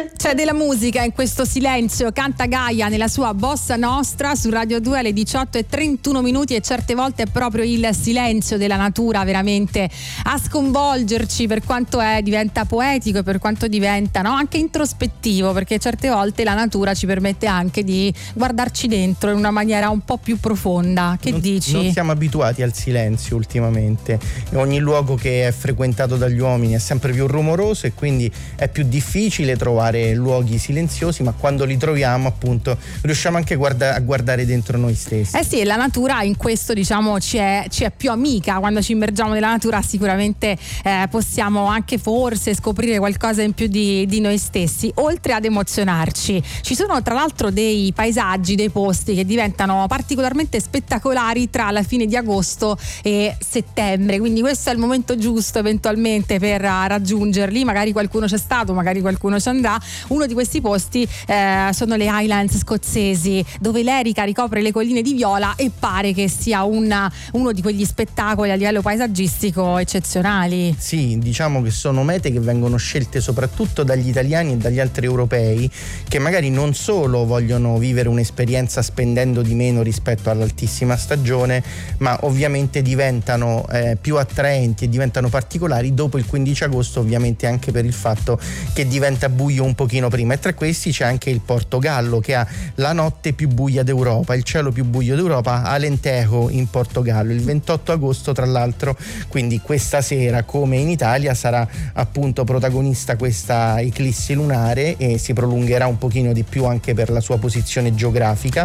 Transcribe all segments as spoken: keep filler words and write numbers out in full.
C'è della musica in questo silenzio, canta Gaia nella sua Bossa Nostra su Radio due alle diciotto e trentuno minuti, e certe volte è proprio il silenzio della natura veramente a sconvolgerci, per quanto è diventa poetico e per quanto diventa, no, anche introspettivo, perché certe volte la natura ci permette anche di guardarci dentro in una maniera un po' più profonda. Che non, dici? Non siamo abituati al silenzio ultimamente, ogni luogo che è frequentato dagli uomini è sempre più rumoroso e quindi è più difficile trovare luoghi silenziosi, ma quando li troviamo appunto riusciamo anche guarda- a guardare dentro noi stessi. Eh sì, la natura in questo diciamo ci è, ci è più amica. Quando ci immergiamo nella natura sicuramente eh, possiamo anche forse scoprire qualcosa in più di, di noi stessi, oltre ad emozionarci. Ci sono tra l'altro dei paesaggi, dei posti che diventano particolarmente spettacolari tra la fine di agosto e settembre, quindi questo è il momento giusto eventualmente per raggiungerli. Magari qualcuno c'è stato, magari qualcuno ci andrà. Uno di questi posti eh, sono le Highlands scozzesi, dove l'Erica ricopre le colline di viola e pare che sia una, uno di quegli spettacoli a livello paesaggistico eccezionali. Sì, diciamo che sono mete che vengono scelte soprattutto dagli italiani e dagli altri europei, che magari non solo vogliono vivere un'esperienza spendendo di meno rispetto all'altissima stagione, ma ovviamente diventano eh, più attraenti e diventano particolari dopo il quindici agosto, ovviamente anche per il fatto che diventa buio un pochino prima. E tra questi c'è anche il Portogallo, che ha la notte più buia d'Europa, il cielo più buio d'Europa, Alentejo in Portogallo, il ventotto agosto tra l'altro. Quindi questa sera, come in Italia, sarà appunto protagonista questa eclissi lunare e si prolungherà un pochino di più anche per la sua posizione geografica.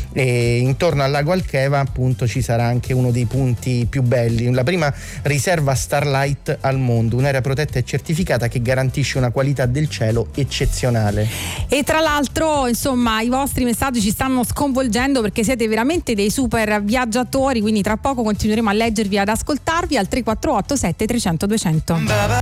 E intorno al lago Alcheva appunto ci sarà anche uno dei punti più belli, la prima riserva Starlight al mondo, un'area protetta e certificata che garantisce una qualità del cielo eccezionale. E tra l'altro insomma i vostri messaggi ci stanno sconvolgendo, perché siete veramente dei super viaggiatori, quindi tra poco continueremo a leggervi, ad ascoltarvi al tre quattro otto sette trecento duecento.